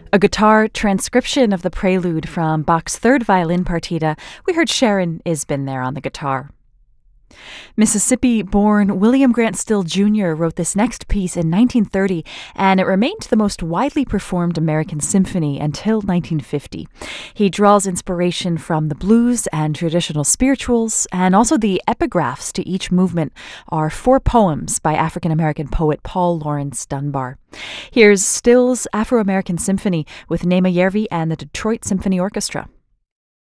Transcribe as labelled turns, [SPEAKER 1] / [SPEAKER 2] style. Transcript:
[SPEAKER 1] A guitar transcription of the prelude from Bach's third violin partita. We heard Sharon Isbin there on the guitar. Mississippi-born William Grant Still Jr. wrote this next piece in 1930, and it remained the most widely performed American symphony until 1950. He draws inspiration from the blues and traditional spirituals, and also the epigraphs to each movement are 4 poems by African-American poet Paul Laurence Dunbar. Here's Still's Afro-American Symphony with Nema Yervi and the Detroit Symphony Orchestra.